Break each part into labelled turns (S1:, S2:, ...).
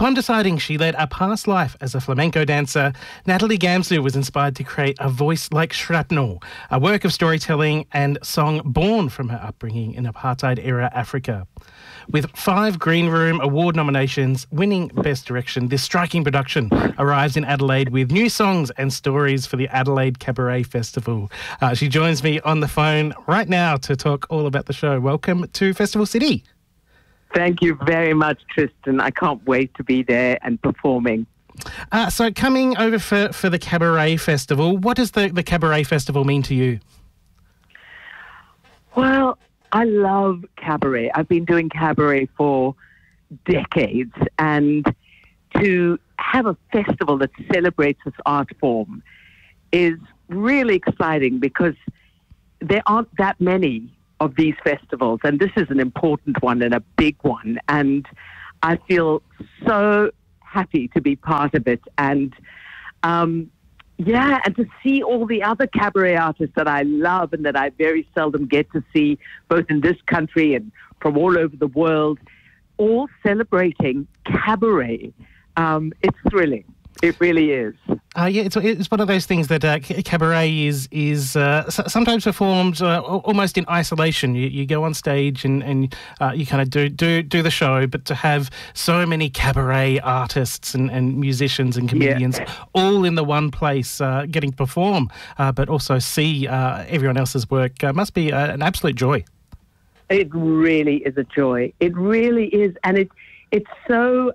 S1: Upon deciding she led a past life as a flamenco dancer, Natalie Gamzu was inspired to create A Voice Like Shrapnel, a work of storytelling and song born from her upbringing in apartheid-era Africa. With 5 Green Room Award nominations, winning Best Direction, this striking production arrives in Adelaide with new songs and stories for the Adelaide Cabaret Festival. She joins me on the phone right now to talk all about the show. Welcome to Festival City.
S2: Thank you very much, Tristan. I can't wait to be there and performing.
S1: So coming over for the Cabaret Festival, what does the Cabaret Festival mean to you?
S2: Well, I love cabaret. I've been doing cabaret for decades, and to have a festival that celebrates this art form is really exciting because there aren't that many of these festivals, and this is an important one and a big one, and I feel so happy to be part of it. And and to see all the other cabaret artists that I love and that I very seldom get to see, both in this country and from all over the world, all celebrating cabaret. It's thrilling. It really is.
S1: It's one of those things that cabaret is sometimes performed almost in isolation. You go on stage and you kind of do the show, but to have so many cabaret artists and musicians and comedians all in the one place getting to perform, but also see everyone else's work must be an absolute joy.
S2: It really is a joy. It really is, and it's so.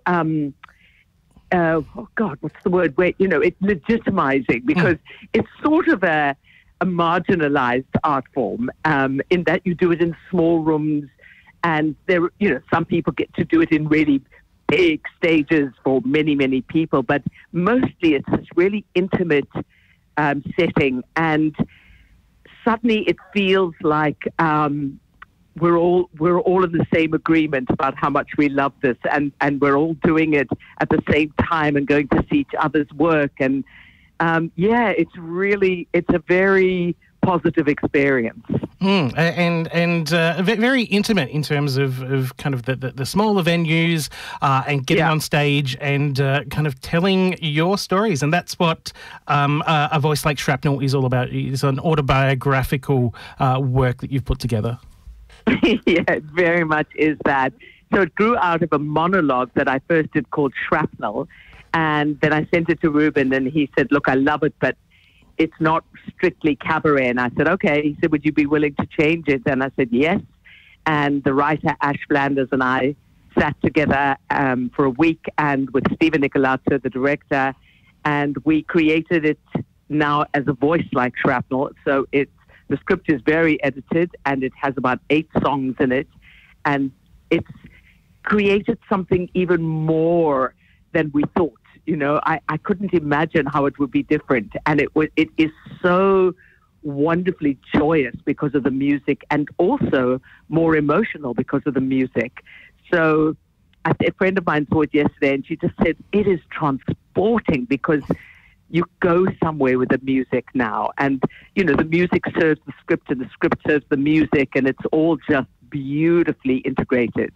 S2: What's the word? Where, it's legitimizing because it's sort of a marginalized art form in that you do it in small rooms, and there, some people get to do it in really big stages for many, many people, but mostly it's this really intimate setting, and suddenly it feels like we're all in the same agreement about how much we love this, and we're all doing it at the same time and going to see each other's work. And it's a very positive experience.
S1: And very intimate in terms of kind of the smaller venues and getting on stage and kind of telling your stories. And that's what A Voice Like Shrapnel is all about. It's an autobiographical work that you've put together.
S2: Yeah, it very much is that. So it grew out of a monologue that I first did called Shrapnel, and then I sent it to Ruben, and he said, look, I love it, but it's not strictly cabaret. And I said, okay. He said, would you be willing to change it? And I said, yes. And the writer, Ash Flanders, and I sat together for a week, and with Stephen Nicolazzo, the director, and we created it now as A Voice Like Shrapnel. So the script is very edited, and it has about 8 songs in it, and it's created something even more than we thought. I couldn't imagine how it would be different, and it is so wonderfully joyous because of the music, and also more emotional because of the music. So a friend of mine saw it yesterday, and she just said it is transporting because you go somewhere with the music now, and the music serves the script and the script serves the music, and it's all just beautifully integrated.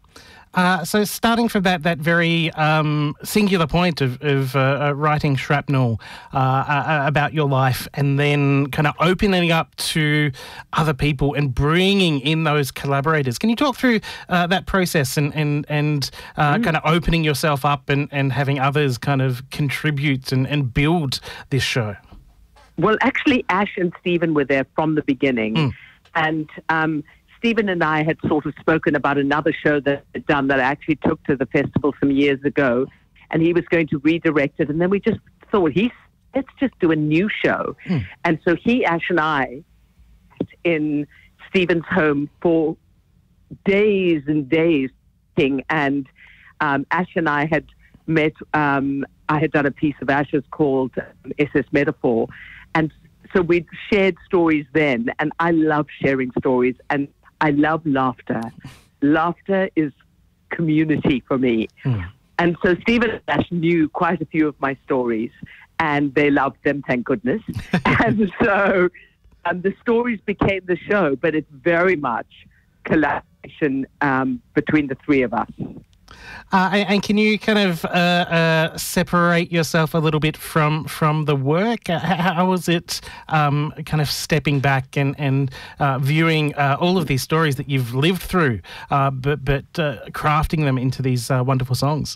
S1: So starting from that very singular point of writing Shrapnel about your life, and then kind of opening up to other people and bringing in those collaborators. Can you talk through that process and kind of opening yourself up and having others kind of contribute and build this show?
S2: Well, actually, Ash and Stephen were there from the beginning, and Stephen and I had sort of spoken about another show that I'd done that I actually took to the festival some years ago, and he was going to redirect it. And then we just thought, let's just do a new show. And so Ash and I, in Stephen's home for days and days, and Ash and I had met. I had done a piece of Ash's called SS Metaphor, and so we'd shared stories then, and I love sharing stories, and I love laughter. Laughter is community for me. And so Stephen and Ash knew quite a few of my stories, and they loved them, thank goodness. And so the stories became the show, but it's very much collaboration between the three of us.
S1: And can you kind of separate yourself a little bit from the work? How was it kind of stepping back and viewing all of these stories that you've lived through, but crafting them into these wonderful songs?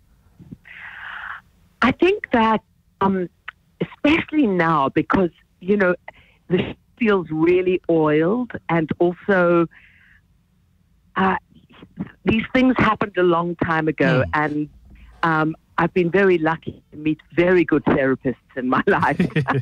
S2: I think that, especially now, because, the show feels really oiled, and also these things happened a long time ago, and I've been very lucky to meet very good therapists in my life.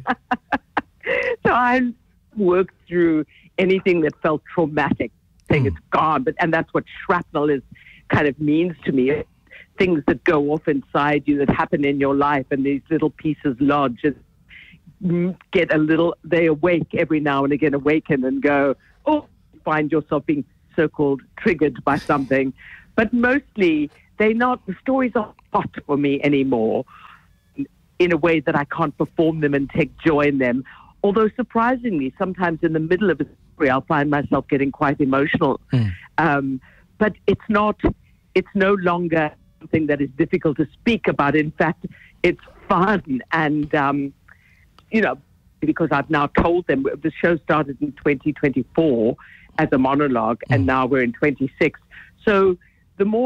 S2: So I've worked through anything that felt traumatic, saying it's gone, and that's what shrapnel kind of means to me. Things that go off inside you that happen in your life, and these little pieces lodge and they awake every now and again, awaken and go, find yourself being so-called triggered by something. But mostly the stories are hot for me anymore in a way that I can't perform them and take joy in them. Although surprisingly, sometimes in the middle of a story, I'll find myself getting quite emotional. But it's no longer something that is difficult to speak about. In fact, it's fun. And, because I've now told them, the show started in 2024 as a monologue, and now we're in 26. So the more